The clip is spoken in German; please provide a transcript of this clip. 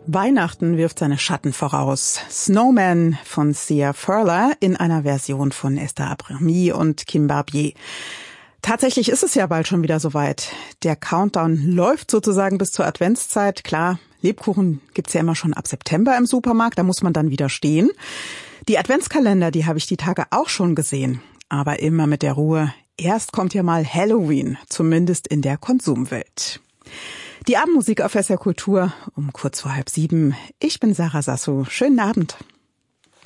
Weihnachten wirft seine Schatten voraus. Snowman von Sia Furler in einer Version von Esther Abrami und Kim Barbier. Tatsächlich ist es ja bald schon wieder soweit. Der Countdown läuft sozusagen bis zur Adventszeit. Klar, Lebkuchen gibt's ja immer schon ab September im Supermarkt, da muss man dann wieder stehen. Die Adventskalender, die habe ich die Tage auch schon gesehen. Aber immer mit der Ruhe. Erst kommt ja mal Halloween, zumindest in der Konsumwelt. Die Abendmusik auf SR Kultur um kurz vor 6:30. Ich bin Sarah Sasso. Schönen Abend.